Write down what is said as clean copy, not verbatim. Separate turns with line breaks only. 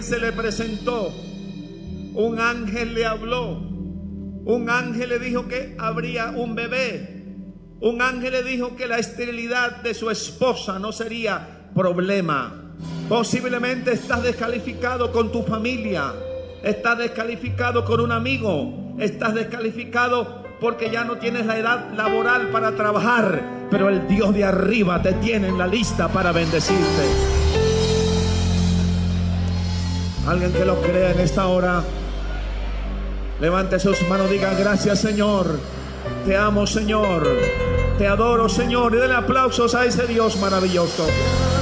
se le presentó, un ángel le habló, un ángel le dijo que habría un bebé, un ángel le dijo que la esterilidad de su esposa no sería problema. Posiblemente estás descalificado con tu familia, estás descalificado con un amigo, estás descalificado porque ya no tienes la edad laboral para trabajar, pero el Dios de arriba te tiene en la lista para bendecirte. Alguien que lo crea en esta hora, levante sus manos, diga: gracias, Señor, te amo, Señor, te adoro, Señor, y denle aplausos a ese Dios maravilloso.